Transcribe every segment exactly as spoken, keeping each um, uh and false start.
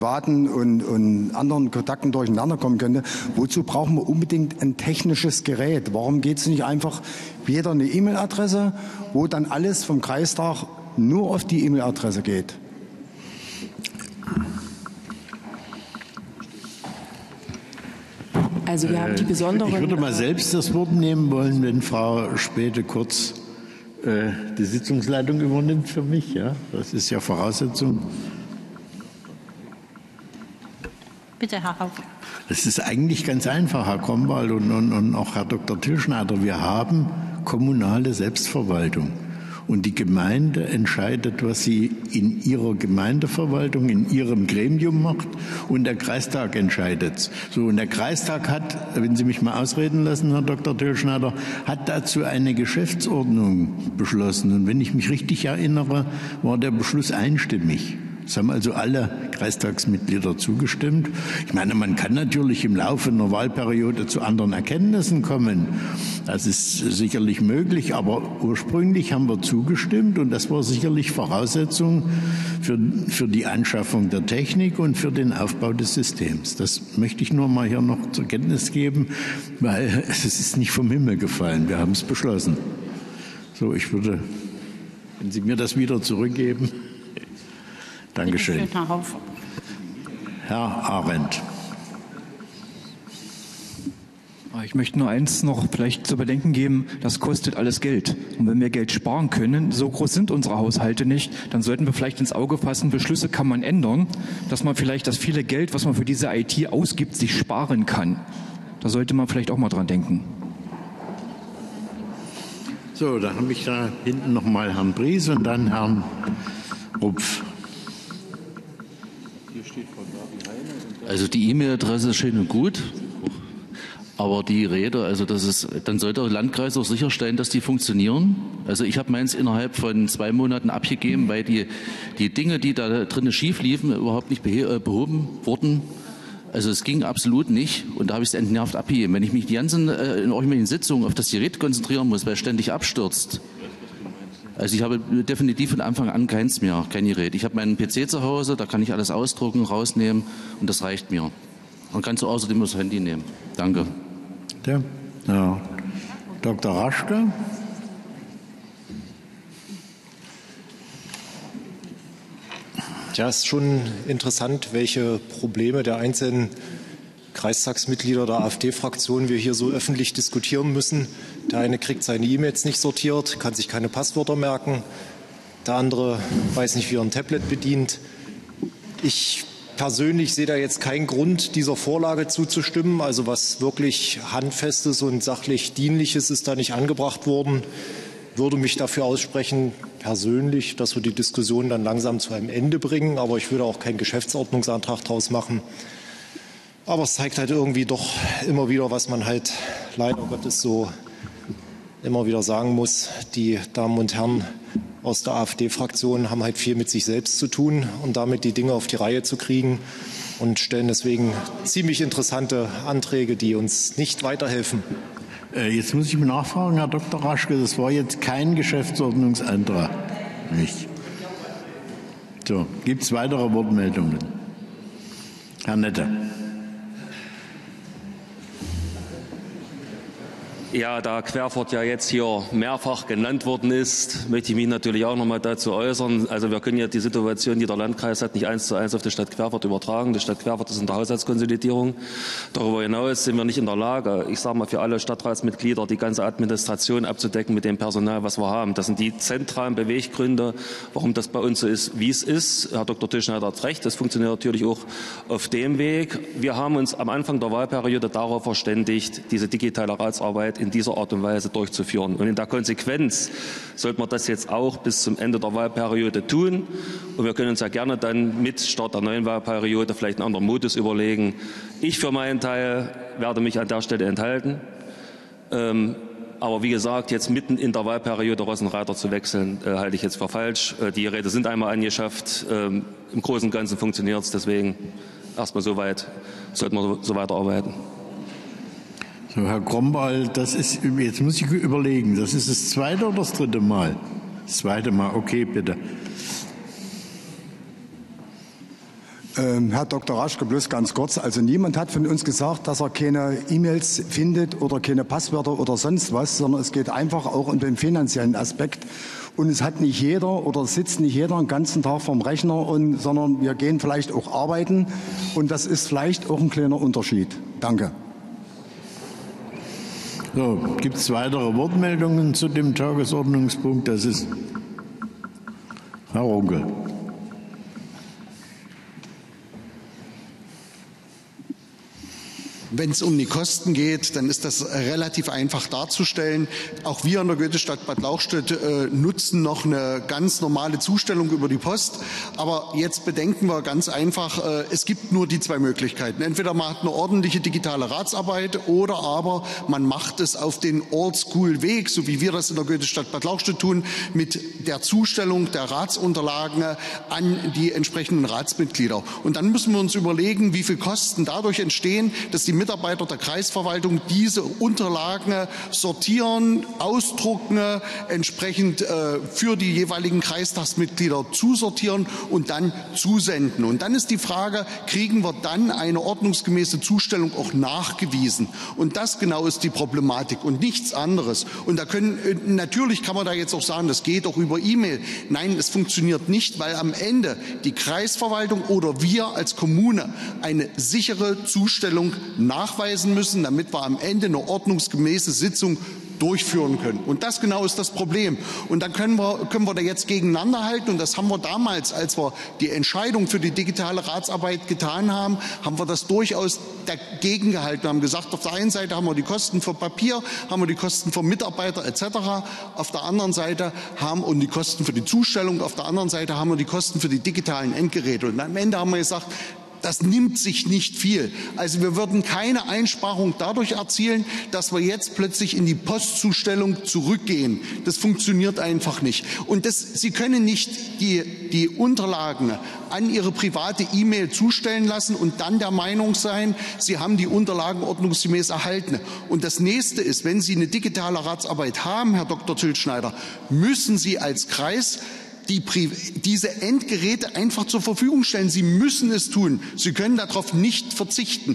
privaten und, und anderen Kontakten durcheinander kommen könnte. Wozu brauchen wir unbedingt ein technisches Gerät? Warum geht es nicht einfach wieder eine E-Mail-Adresse, wo dann alles vom Kreistag nur auf die E-Mail-Adresse geht? Also wir haben die besonderen... Ich würde mal selbst das Wort nehmen wollen, wenn Frau Späte kurz äh, die Sitzungsleitung übernimmt für mich. Ja? Das ist ja Voraussetzung. Bitte, Herr Hauke. Das ist eigentlich ganz einfach, Herr Kromwald und, und, und auch Herr Doktor Türschneider. Wir haben kommunale Selbstverwaltung. Und die Gemeinde entscheidet, was sie in ihrer Gemeindeverwaltung, in ihrem Gremium macht. Und der Kreistag entscheidet. So, und der Kreistag hat, wenn Sie mich mal ausreden lassen, Herr Doktor Türschneider, hat dazu eine Geschäftsordnung beschlossen. Und wenn ich mich richtig erinnere, war der Beschluss einstimmig. Es haben also alle Kreistagsmitglieder zugestimmt. Ich meine, man kann natürlich im Laufe einer Wahlperiode zu anderen Erkenntnissen kommen. Das ist sicherlich möglich, aber ursprünglich haben wir zugestimmt und das war sicherlich Voraussetzung für, für die Anschaffung der Technik und für den Aufbau des Systems. Das möchte ich nur mal hier noch zur Kenntnis geben, weil es ist nicht vom Himmel gefallen. Wir haben es beschlossen. So, ich würde, wenn Sie mir das wieder zurückgeben. Dankeschön. Herr Arendt. Ich möchte nur eins noch vielleicht zu bedenken geben, das kostet alles Geld. Und wenn wir Geld sparen können, so groß sind unsere Haushalte nicht, dann sollten wir vielleicht ins Auge fassen, Beschlüsse kann man ändern, dass man vielleicht das viele Geld, was man für diese I T ausgibt, sich sparen kann. Da sollte man vielleicht auch mal dran denken. So, dann habe ich da hinten noch mal Herrn Bries und dann Herrn Rupf. Also die E-Mail-Adresse ist schön und gut, aber die Räder, also das ist, dann sollte der Landkreis auch sicherstellen, dass die funktionieren. Also ich habe meins innerhalb von zwei Monaten abgegeben, weil die, die Dinge, die da drinnen schief liefen, überhaupt nicht behoben wurden. Also es ging absolut nicht und da habe ich es entnervt abgegeben. Wenn ich mich die ganzen äh, in irgendwelchen Sitzungen auf das Gerät konzentrieren muss, weil es ständig abstürzt. Also ich habe definitiv von Anfang an keins mehr, kein Gerät. Ich habe meinen P C zu Hause, da kann ich alles ausdrucken, rausnehmen und das reicht mir. Man kann so außerdem das Handy nehmen. Danke. Ja, ja. Doktor Raschke. Ja, es ist schon interessant, welche Probleme der einzelnen Kreistagsmitglieder der AfD-Fraktion wir hier so öffentlich diskutieren müssen. Der eine kriegt seine E-Mails nicht sortiert, kann sich keine Passwörter merken. Der andere weiß nicht, wie er ein Tablet bedient. Ich persönlich sehe da jetzt keinen Grund, dieser Vorlage zuzustimmen. Also was wirklich Handfestes und sachlich Dienliches ist da nicht angebracht worden. Würde mich dafür aussprechen, persönlich, dass wir die Diskussion dann langsam zu einem Ende bringen. Aber ich würde auch keinen Geschäftsordnungsantrag daraus machen. Aber es zeigt halt irgendwie doch immer wieder, was man halt leider Gottes so immer wieder sagen muss. Die Damen und Herren aus der AfD-Fraktion haben halt viel mit sich selbst zu tun und damit die Dinge auf die Reihe zu kriegen und stellen deswegen ziemlich interessante Anträge, die uns nicht weiterhelfen. Jetzt muss ich mal nachfragen, Herr Doktor Raschke, das war jetzt kein Geschäftsordnungsantrag. Nicht. So, gibt es weitere Wortmeldungen? Herr Nette. Ja, da Querfurt ja jetzt hier mehrfach genannt worden ist, möchte ich mich natürlich auch noch mal dazu äußern. Also wir können ja die Situation, die der Landkreis hat, nicht eins zu eins auf die Stadt Querfurt übertragen. Die Stadt Querfurt ist in der Haushaltskonsolidierung. Darüber hinaus sind wir nicht in der Lage, ich sage mal für alle Stadtratsmitglieder, die ganze Administration abzudecken mit dem Personal, was wir haben. Das sind die zentralen Beweggründe, warum das bei uns so ist, wie es ist. Herr Doktor Türschneider hat recht, das funktioniert natürlich auch auf dem Weg. Wir haben uns am Anfang der Wahlperiode darauf verständigt, diese digitale Ratsarbeit in dieser Art und Weise durchzuführen. Und in der Konsequenz sollte man das jetzt auch bis zum Ende der Wahlperiode tun. Und wir können uns ja gerne dann mit Start der neuen Wahlperiode vielleicht einen anderen Modus überlegen. Ich für meinen Teil werde mich an der Stelle enthalten. Ähm, aber wie gesagt, jetzt mitten in der Wahlperiode Rossenreiter zu wechseln, äh, halte ich jetzt für falsch. Äh, die Geräte sind einmal angeschafft. Ähm, Im Großen und Ganzen funktioniert es. Deswegen erstmal so weit, sollten wir so weiterarbeiten. So, Herr Kromwald, das ist, jetzt muss ich überlegen, das ist das zweite oder das dritte Mal? Das zweite Mal, okay, bitte. Ähm, Herr Doktor Raschke, bloß ganz kurz. Also niemand hat von uns gesagt, dass er keine E-Mails findet oder keine Passwörter oder sonst was, sondern es geht einfach auch um den finanziellen Aspekt. Und es hat nicht jeder oder sitzt nicht jeder den ganzen Tag vorm Rechner, und, sondern wir gehen vielleicht auch arbeiten. Und das ist vielleicht auch ein kleiner Unterschied. Danke. So, gibt es weitere Wortmeldungen zu dem Tagesordnungspunkt? Das ist Herr Runkel. Wenn es um die Kosten geht, dann ist das relativ einfach darzustellen. Auch wir in der Goethestadt Bad Lauchstädt äh, nutzen noch eine ganz normale Zustellung über die Post. Aber jetzt bedenken wir ganz einfach, äh, es gibt nur die zwei Möglichkeiten. Entweder man hat eine ordentliche digitale Ratsarbeit oder aber man macht es auf den Oldschool-Weg, so wie wir das in der Goethestadt Bad Lauchstädt tun, mit der Zustellung der Ratsunterlagen an die entsprechenden Ratsmitglieder. Und dann müssen wir uns überlegen, wie viel Kosten dadurch entstehen, dass die Mitarbeiter der Kreisverwaltung diese Unterlagen sortieren, ausdrucken, entsprechend äh, für die jeweiligen Kreistagsmitglieder zusortieren und dann zusenden. Und dann ist die Frage, kriegen wir dann eine ordnungsgemäße Zustellung auch nachgewiesen? Und das genau ist die Problematik und nichts anderes. Und da können, natürlich kann man da jetzt auch sagen, das geht auch über E-Mail. Nein, es funktioniert nicht, weil am Ende die Kreisverwaltung oder wir als Kommune eine sichere Zustellung nachweisen müssen, damit wir am Ende eine ordnungsgemäße Sitzung durchführen können. Und das genau ist das Problem. Und dann können wir, können wir da jetzt gegeneinander halten. Und das haben wir damals, als wir die Entscheidung für die digitale Ratsarbeit getan haben, haben wir das durchaus dagegen gehalten. Wir haben gesagt, auf der einen Seite haben wir die Kosten für Papier, haben wir die Kosten für Mitarbeiter et cetera. Auf der anderen Seite haben wir die Kosten für die Zustellung. Auf der anderen Seite haben wir die Kosten für die digitalen Endgeräte. Und am Ende haben wir gesagt, das nimmt sich nicht viel. Also wir würden keine Einsparung dadurch erzielen, dass wir jetzt plötzlich in die Postzustellung zurückgehen. Das funktioniert einfach nicht. Und das, Sie können nicht die, die Unterlagen an Ihre private E-Mail zustellen lassen und dann der Meinung sein, Sie haben die Unterlagen ordnungsgemäß erhalten. Und das Nächste ist, wenn Sie eine digitale Ratsarbeit haben, Herr Doktor Tilschneider, müssen Sie als Kreis Die, diese Endgeräte einfach zur Verfügung stellen. Sie müssen es tun. Sie können darauf nicht verzichten.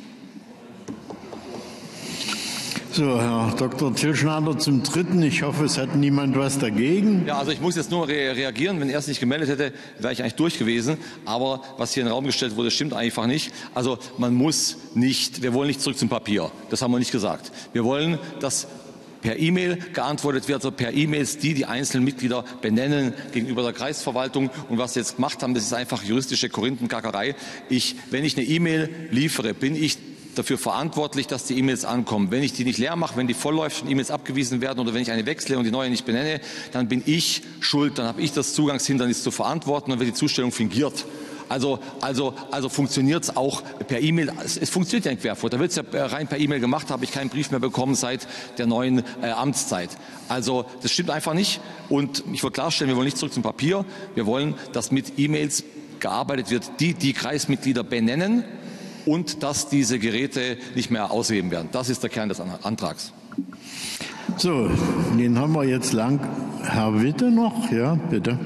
So, Herr Doktor Tilschneider zum Dritten. Ich hoffe, es hat niemand was dagegen. Ja, also ich muss jetzt nur re reagieren. Wenn er es nicht gemeldet hätte, wäre ich eigentlich durch gewesen. Aber was hier in den Raum gestellt wurde, stimmt einfach nicht. Also man muss nicht, wir wollen nicht zurück zum Papier. Das haben wir nicht gesagt. Wir wollen, dass per E-Mail geantwortet wird, also per E-Mails, die die einzelnen Mitglieder benennen gegenüber der Kreisverwaltung. Und was sie jetzt gemacht haben, das ist einfach juristische Korinthenkackerei. Ich, wenn ich eine E-Mail liefere, bin ich dafür verantwortlich, dass die E-Mails ankommen. Wenn ich die nicht leer mache, wenn die vollläuft und E-Mails abgewiesen werden oder wenn ich eine wechsle und die neue nicht benenne, dann bin ich schuld, dann habe ich das Zugangshindernis zu verantworten und wird die Zustellung fingiert. Also, also, also funktioniert es auch per E-Mail. Es, es funktioniert ja in Querfurt. Da wird es ja rein per E-Mail gemacht, habe ich keinen Brief mehr bekommen seit der neuen äh, Amtszeit. Also das stimmt einfach nicht. Und ich will klarstellen, wir wollen nicht zurück zum Papier. Wir wollen, dass mit E-Mails gearbeitet wird, die die Kreismitglieder benennen und dass diese Geräte nicht mehr ausgegeben werden. Das ist der Kern des Antrags. So, den haben wir jetzt lang. Herr Witte noch? Ja, bitte.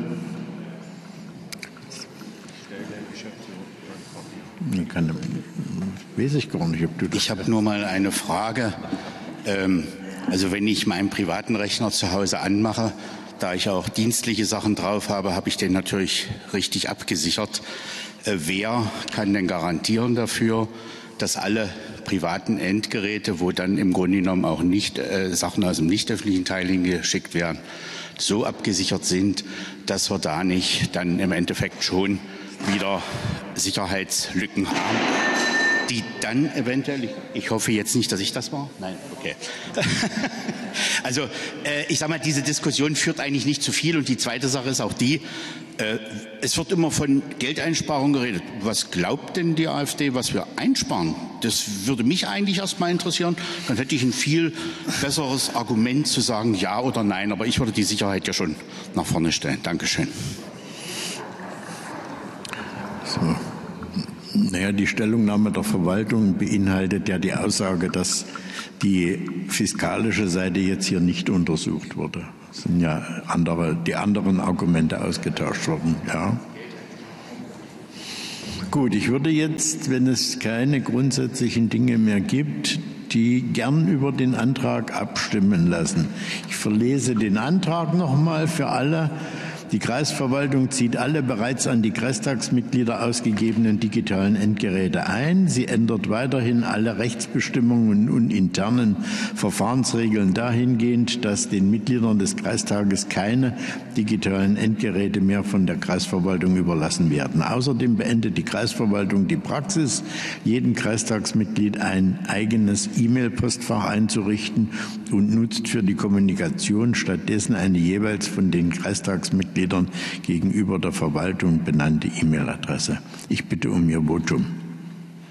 Kann, weiß ich gar nicht, ob du das Ich habe nur mal eine Frage. Ähm, also wenn ich meinen privaten Rechner zu Hause anmache, da ich auch dienstliche Sachen drauf habe, habe ich den natürlich richtig abgesichert. Äh, wer kann denn garantieren dafür, dass alle privaten Endgeräte, wo dann im Grunde genommen auch nicht äh, Sachen aus dem nicht öffentlichen Teil hingeschickt werden, so abgesichert sind, dass wir da nicht dann im Endeffekt schon wieder Sicherheitslücken haben, die dann eventuell, ich hoffe jetzt nicht, dass ich das war. Nein, okay. Also äh, ich sage mal, diese Diskussion führt eigentlich nicht zu viel. Und die zweite Sache ist auch die, äh, es wird immer von Geldeinsparung geredet. Was glaubt denn die AfD, was wir einsparen? Das würde mich eigentlich erst mal interessieren. Dann hätte ich ein viel besseres Argument zu sagen, ja oder nein. Aber ich würde die Sicherheit ja schon nach vorne stellen. Dankeschön. So. Naja, die Stellungnahme der Verwaltung beinhaltet ja die Aussage, dass die fiskalische Seite jetzt hier nicht untersucht wurde. Es sind ja andere, die anderen Argumente ausgetauscht worden. Ja. Gut, ich würde jetzt, wenn es keine grundsätzlichen Dinge mehr gibt, die gern über den Antrag abstimmen lassen. Ich verlese den Antrag noch mal für alle. Die Kreisverwaltung zieht alle bereits an die Kreistagsmitglieder ausgegebenen digitalen Endgeräte ein. Sie ändert weiterhin alle Rechtsbestimmungen und internen Verfahrensregeln dahingehend, dass den Mitgliedern des Kreistages keine digitalen Endgeräte mehr von der Kreisverwaltung überlassen werden. Außerdem beendet die Kreisverwaltung die Praxis, jedem Kreistagsmitglied ein eigenes E-Mail-Postfach einzurichten und nutzt für die Kommunikation stattdessen eine jeweils von den Kreistagsmitgliedern gegenüber der Verwaltung benannte E-Mail-Adresse. Ich bitte um Ihr Votum.